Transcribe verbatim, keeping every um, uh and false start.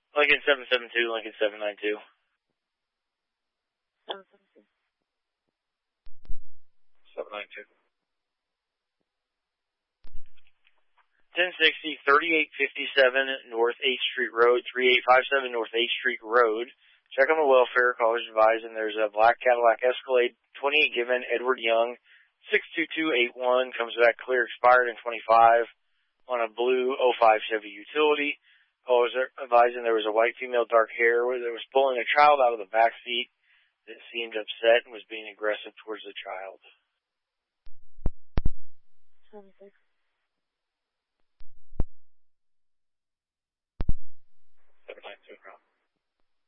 Lincoln seven seven two, Lincoln seven nine two. seven seven two. seven nine two. ten sixty, thirty-eight fifty-seven North eighth Street Road, thirty-eight fifty-seven North eighth Street Road. Check on the welfare. Callers advising there's a black Cadillac Escalade, twenty-eight given, Edward Young, six two two eight one, comes back clear, expired in twenty-five, on a blue oh five Chevy Utility. Callers advising there was a white female, dark hair, where there was pulling a child out of the back seat that seemed upset and was being aggressive towards the child. twenty-six. seven nine two.